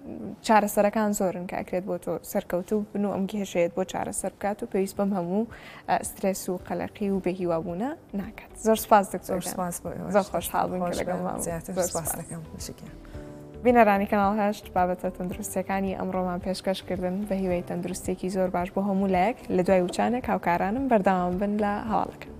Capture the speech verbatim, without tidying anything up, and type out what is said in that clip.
چارەسەرەکان زۆرن کاکرێت بۆ تۆ سەرکەوتو بن و ئەم گێژەیەت بۆ چارەسەر بکات و پێویست بەم هەموو سترێس و قەلەقی و بێهیوابوونە ناکات. زۆر سپاس دکتۆر زۆر خۆشحاڵ بووین کە لەگەڵمان بینەرانی کەناڵ هەشت بابەتە تەندروستیەکانی ئەمڕۆمان پێشکەشکردن بە هیوای تەندروستێکی زۆر باش بۆ هەموو لایەک لە دوای وچانێک هاوکارانم بەردەوام بن لە هەواڵەکە.